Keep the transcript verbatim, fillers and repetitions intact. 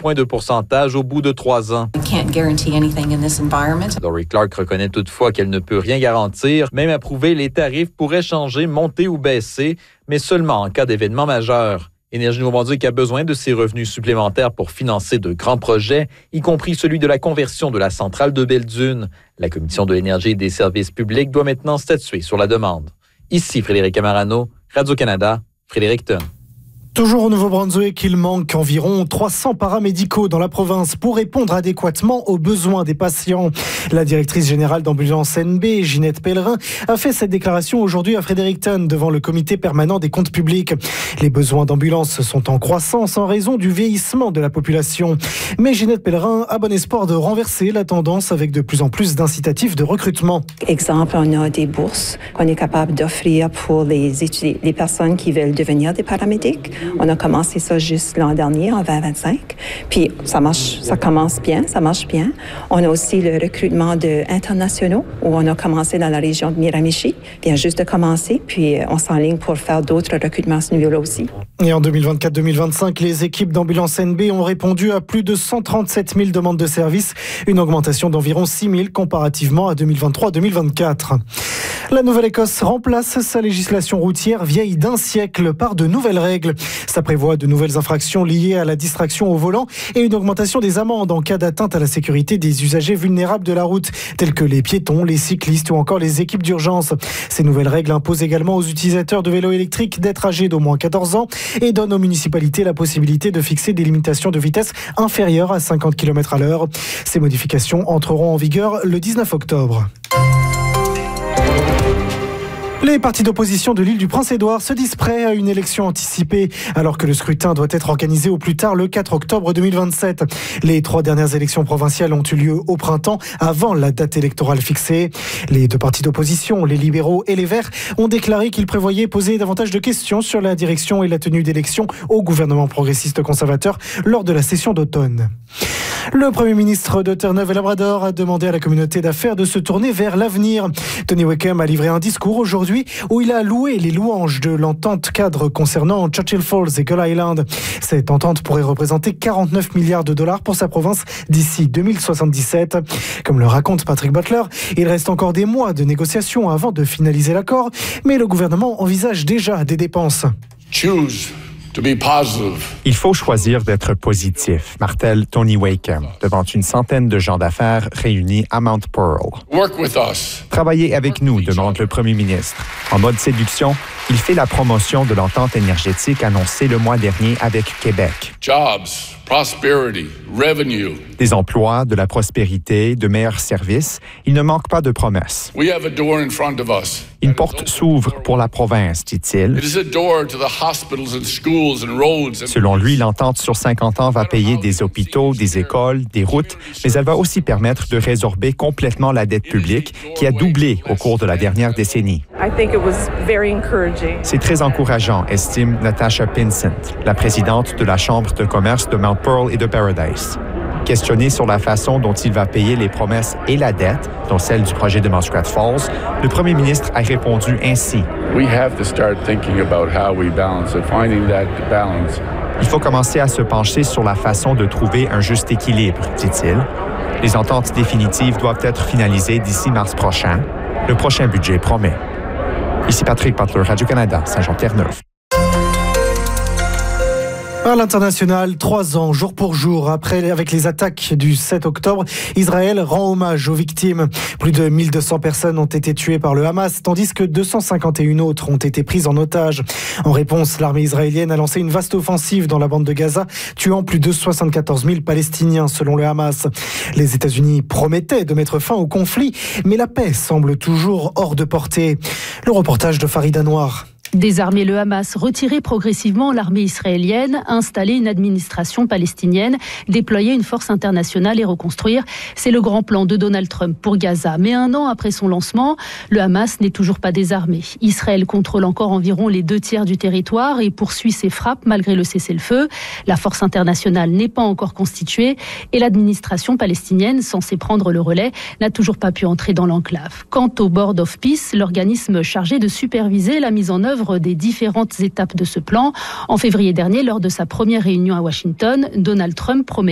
points de pourcentage au bout de trois ans. Lori Clark reconnaît toutefois qu'elle ne peut rien garantir. Même approuver, les tarifs pourraient changer, monter ou baisser, mais seulement en cas d'événement majeur. Énergie Nouveau-Brunswick a besoin de ces revenus supplémentaires pour financer de grands projets, y compris celui de la conversion de la centrale de Belle-Dune. La Commission de l'énergie et des services publics doit maintenant statuer sur la demande. Ici Frédéric Amarano, Radio-Canada, Fredericton. Toujours au Nouveau-Brunswick, il manque environ trois cents paramédicaux dans la province pour répondre adéquatement aux besoins des patients. La directrice générale d'Ambulance N B, Ginette Pellerin, a fait cette déclaration aujourd'hui à Fredericton devant le comité permanent des comptes publics. Les besoins d'ambulance sont en croissance en raison du vieillissement de la population. Mais Ginette Pellerin a bon espoir de renverser la tendance avec de plus en plus d'incitatifs de recrutement. Exemple, on a des bourses qu'on est capable d'offrir pour les, étudiants, les personnes qui veulent devenir des paramédics. On a commencé ça juste l'an dernier, en vingt vingt-cinq. Puis ça marche, ça commence bien, ça marche bien. On a aussi le recrutement de internationaux, où on a commencé dans la région de Miramichi. Vient juste de commencer, puis on s'enligne pour faire d'autres recrutements à ce niveau-là aussi. Et en deux mille vingt-quatre deux mille vingt-cinq, les équipes d'Ambulance N B ont répondu à plus de cent trente-sept mille demandes de services, une augmentation d'environ six mille comparativement à deux mille vingt-trois deux mille vingt-quatre. La Nouvelle-Écosse remplace sa législation routière vieille d'un siècle par de nouvelles règles. Ça prévoit de nouvelles infractions liées à la distraction au volant et une augmentation des amendes en cas d'atteinte à la sécurité des usagers vulnérables de la route, tels que les piétons, les cyclistes ou encore les équipes d'urgence. Ces nouvelles règles imposent également aux utilisateurs de vélos électriques d'être âgés d'au moins quatorze ans et donnent aux municipalités la possibilité de fixer des limitations de vitesse inférieures à cinquante kilomètres à l'heure. Ces modifications entreront en vigueur le dix-neuf octobre. Les partis d'opposition de l'île du Prince-Édouard se disent prêts à une élection anticipée, alors que le scrutin doit être organisé au plus tard le quatre octobre deux mille vingt-sept. Les trois dernières élections provinciales ont eu lieu au printemps, avant la date électorale fixée. Les deux partis d'opposition, les libéraux et les Verts, ont déclaré qu'ils prévoyaient poser davantage de questions sur la direction et la tenue d'élections au gouvernement progressiste conservateur lors de la session d'automne. Le Premier ministre de Terre-Neuve-et-Labrador a demandé à la communauté d'affaires de se tourner vers l'avenir. Tony Wickham a livré un discours aujourd'hui où il a loué les louanges de l'entente cadre concernant Churchill Falls et Gull Island. Cette entente pourrait représenter quarante-neuf milliards de dollars pour sa province d'ici deux mille soixante-dix-sept. Comme le raconte Patrick Butler, il reste encore des mois de négociations avant de finaliser l'accord, mais le gouvernement envisage déjà des dépenses. Choose. To be positive. Il faut choisir d'être positif, martèle Tony Wickham, devant une centaine de gens d'affaires réunis à Mount Pearl. Work with us. Travaillez avec nous, demande le premier ministre. En mode séduction, il fait la promotion de l'entente énergétique annoncée le mois dernier avec Québec. Jobs, prosperity, revenue. Des emplois, de la prospérité, de meilleurs services. Il ne manque pas de promesses. We have a door in front of us. Une porte s'ouvre pour la province, dit-il. It is a door to the hospitals and schools and roads. Selon lui, l'entente sur cinquante ans va payer des hôpitaux, des écoles, des routes, mais elle va aussi permettre de résorber complètement la dette publique qui a doublé au cours de la dernière décennie. C'est très encourageant, estime Natasha Pinsent, la présidente de la Chambre de commerce de Mount Pearl et de Paradise. Questionné sur la façon dont il va payer les promesses et la dette, dont celle du projet de Muskrat Falls, le premier ministre a répondu ainsi. We have to start thinking about how we balance it, finding that balance. Il faut commencer à se pencher sur la façon de trouver un juste équilibre, dit-il. Les ententes définitives doivent être finalisées d'ici mars prochain. Le prochain budget promet. Ici Patrick Butler, Radio-Canada, Saint-Jean-Terre-Neuve. À l'international, trois ans, jour pour jour, après avec les attaques du sept octobre, Israël rend hommage aux victimes. Plus de mille deux cents personnes ont été tuées par le Hamas, tandis que deux cent cinquante et un autres ont été prises en otage. En réponse, l'armée israélienne a lancé une vaste offensive dans la bande de Gaza, tuant plus de soixante-quatorze mille Palestiniens, selon le Hamas. Les États-Unis promettaient de mettre fin au conflit, mais la paix semble toujours hors de portée. Le reportage de Farida Noir. Désarmer le Hamas, retirer progressivement l'armée israélienne, installer une administration palestinienne, déployer une force internationale et reconstruire, c'est le grand plan de Donald Trump pour Gaza. Mais un an après son lancement, le Hamas n'est toujours pas désarmé. Israël contrôle encore environ les deux tiers du territoire et poursuit ses frappes malgré le cessez-le-feu. La force internationale n'est pas encore constituée et l'administration palestinienne, censée prendre le relais, n'a toujours pas pu entrer dans l'enclave. Quant au Board of Peace, l'organisme chargé de superviser la mise en œuvre des différentes étapes de ce plan. En février dernier, lors de sa première réunion à Washington, Donald Trump promet